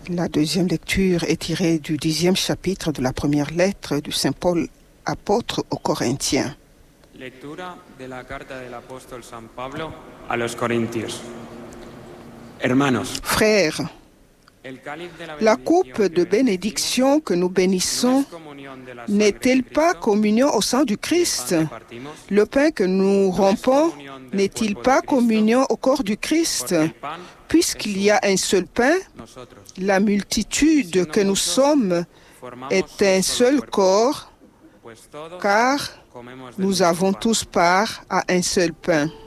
La deuxième lecture est tirée du 10e chapitre de la première lettre de Saint Paul, apôtre aux Corinthiens. Lectura de la carta del apóstol San Pablo a los Corintios. Hermanos, Frères, la coupe de bénédiction que nous bénissons n'est-elle pas communion au sang du Christ? Le pain que nous rompons n'est-il pas communion au corps du Christ? Puisqu'il y a un seul pain, la multitude que nous sommes est un seul corps, car nous avons tous part à un seul pain.